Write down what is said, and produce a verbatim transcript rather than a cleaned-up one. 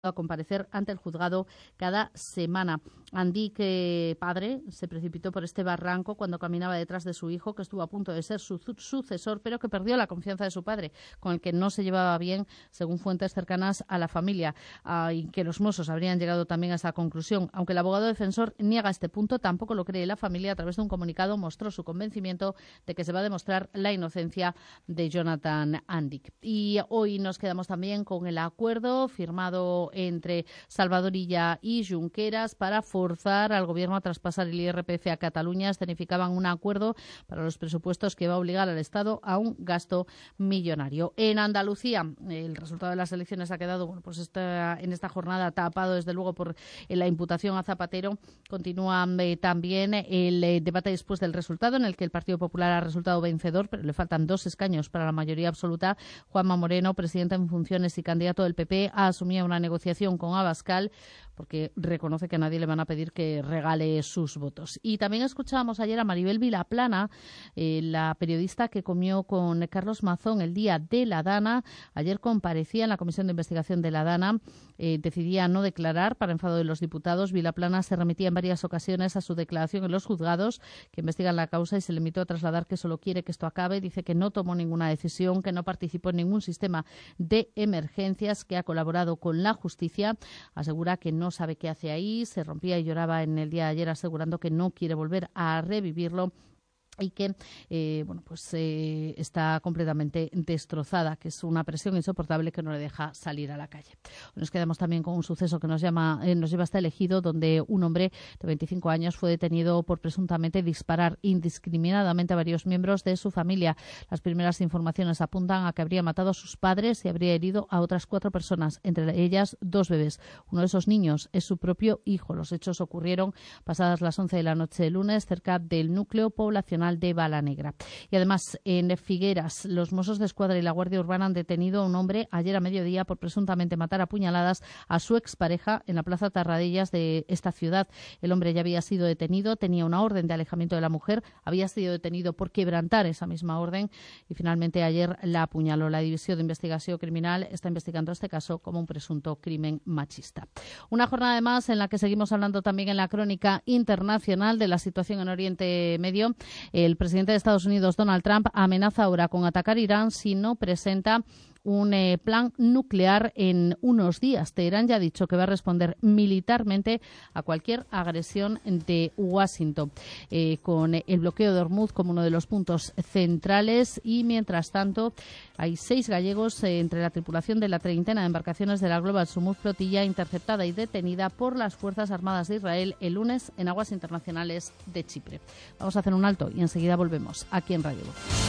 a comparecer ante el juzgado cada semana. Andik, eh, padre, se precipitó por este barranco cuando caminaba detrás de su hijo, que estuvo a punto de ser su sucesor, pero que perdió la confianza de su padre, con el que no se llevaba bien, según fuentes cercanas a la familia, uh, y que los Mossos habrían llegado también a esa conclusión. Aunque el abogado defensor niega este punto, tampoco lo cree la familia. A través de un comunicado mostró su convencimiento de que se va a demostrar la inocencia de Jonathan Andik. Y hoy nos quedamos también con el acuerdo firmado entre Salvador Illa y Junqueras para forzar al Gobierno a traspasar el I R P F a Cataluña. Escenificaban un acuerdo para los presupuestos que va a obligar al Estado a un gasto millonario. En Andalucía, el resultado de las elecciones ha quedado bueno, pues esta, en esta jornada tapado, desde luego, por la imputación a Zapatero. Continúa eh, también el eh, debate después del resultado, en el que el Partido Popular ha resultado vencedor, pero le faltan dos escaños para la mayoría absoluta. Juanma Moreno, presidente en funciones y candidato del P P, ha asumido una negociación con Abascal, porque reconoce que a nadie le van a pedir que regale sus votos. Y también escuchábamos ayer a Maribel Vilaplana, eh, la periodista que comió con Carlos Mazón el día de la Dana. Ayer comparecía en la Comisión de Investigación de la Dana. Eh, decidía no declarar para enfado de los diputados. Vilaplana se remitía en varias ocasiones a su declaración en los juzgados que investigan la causa y se limitó a trasladar que solo quiere que esto acabe. Dice que no tomó ninguna decisión, que no participó en ningún sistema de emergencias, que ha colaborado con la justicia. Asegura que no sabe qué hace ahí. Se rompía y lloraba en el día de ayer asegurando que no quiere volver a revivirlo y que eh, bueno pues eh, está completamente destrozada, que es una presión insoportable que no le deja salir a la calle. Nos quedamos también con un suceso que nos llama eh, nos lleva hasta el Ejido, donde un hombre de veinticinco años fue detenido por presuntamente disparar indiscriminadamente a varios miembros de su familia. Las primeras informaciones apuntan a que habría matado a sus padres y habría herido a otras cuatro personas, entre ellas dos bebés. Uno de esos niños es su propio hijo. Los hechos ocurrieron pasadas las once de la noche del lunes cerca del núcleo poblacional de Balanegra. Y además, en Figueras, los Mossos de Escuadra y la Guardia Urbana han detenido a un hombre ayer a mediodía por presuntamente matar a puñaladas a su expareja en la Plaza Tarradellas de esta ciudad. El hombre ya había sido detenido, tenía una orden de alejamiento de la mujer, había sido detenido por quebrantar esa misma orden y finalmente ayer la apuñaló. La División de Investigación Criminal está investigando este caso como un presunto crimen machista. Una jornada además en la que seguimos hablando también en la crónica internacional de la situación en Oriente Medio. El presidente de Estados Unidos, Donald Trump, amenaza ahora con atacar Irán si no presenta un eh, plan nuclear en unos días. Teherán ya ha dicho que va a responder militarmente a cualquier agresión de Washington, eh, con el bloqueo de Hormuz como uno de los puntos centrales. Y mientras tanto, hay seis gallegos eh, entre la tripulación de la treintena de embarcaciones de la Global Smooth Flotilla, interceptada y detenida por las Fuerzas Armadas de Israel el lunes en aguas internacionales de Chipre. Vamos a hacer un alto y enseguida volvemos aquí en Radio Voz.